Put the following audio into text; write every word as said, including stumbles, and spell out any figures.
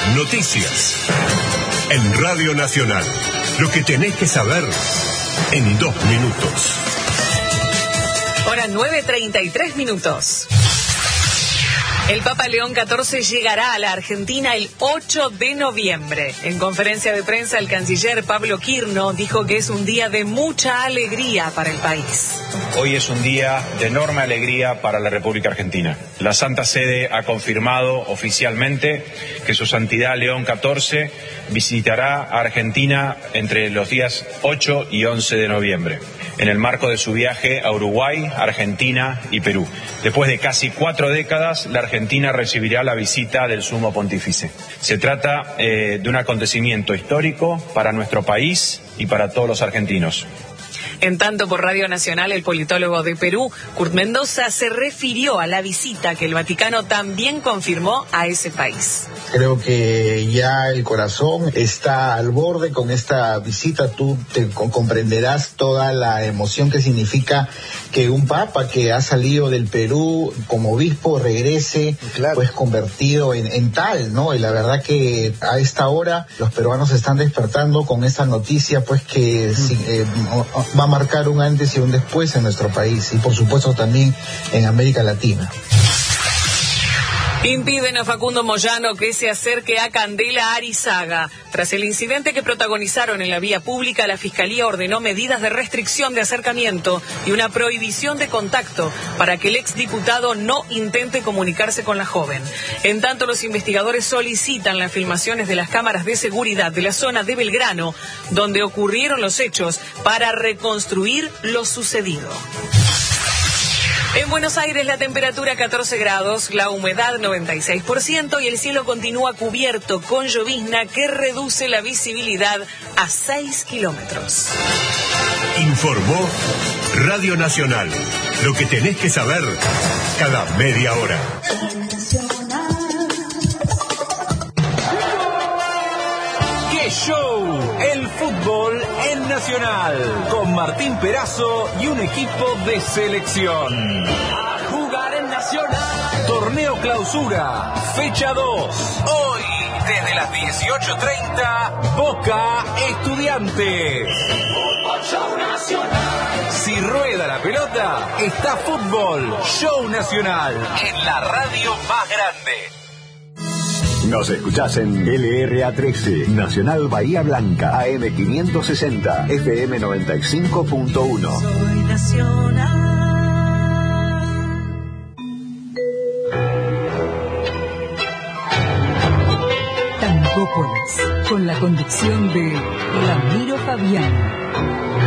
Noticias. En Radio Nacional. Lo que tenés que saber en dos minutos. Hora nueve treinta y tres minutos. El Papa León catorce llegará a la Argentina el ocho de noviembre. En conferencia de prensa, el canciller Pablo Quirno dijo que es un día de mucha alegría para el país. Hoy es un día de enorme alegría para la República Argentina. La Santa Sede ha confirmado oficialmente que su Santidad León catorce visitará a Argentina entre los días ocho y once de noviembre, en el marco de su viaje a Uruguay, Argentina y Perú. Después de casi cuatro décadas, la Argentina recibirá la visita del Sumo Pontífice. Se trata eh, de un acontecimiento histórico para nuestro país y para todos los argentinos. En tanto, por Radio Nacional, el politólogo de Perú, Kurt Mendoza, se refirió a la visita que el Vaticano también confirmó a ese país. Creo que ya el corazón está al borde con esta visita. Tú te comprenderás toda la emoción que significa que un papa que ha salido del Perú como obispo regrese, claro, pues convertido en, en tal, ¿no? Y la verdad que a esta hora los peruanos están despertando con esta noticia, pues que mm. si, eh, va a marcar un antes y un después en nuestro país y por supuesto también en América Latina. Impiden a Facundo Moyano que se acerque a Candela Arizaga. Tras el incidente que protagonizaron en la vía pública, la Fiscalía ordenó medidas de restricción de acercamiento y una prohibición de contacto para que el exdiputado no intente comunicarse con la joven. En tanto, los investigadores solicitan las filmaciones de las cámaras de seguridad de la zona de Belgrano, donde ocurrieron los hechos, para reconstruir lo sucedido. En Buenos Aires la temperatura catorce grados, la humedad noventa y seis por ciento y el cielo continúa cubierto con llovizna que reduce la visibilidad a seis kilómetros. Informó Radio Nacional. Lo que tenés que saber cada media hora. ¡Qué show! El fútbol en Nacional, con Martín Perazo y un equipo de selección. A jugar en Nacional. Torneo Clausura, fecha dos. Hoy, desde las dieciocho treinta, Boca Estudiantes. Fútbol Show Nacional. Si rueda la pelota, está Fútbol Show Nacional, en la radio más grande. Nos escuchás en L R A trece, Nacional Bahía Blanca, A M quinientos sesenta, F M noventa y cinco punto uno. Soy Nacional. Tangópolis, con la conducción de Ramiro Fabián.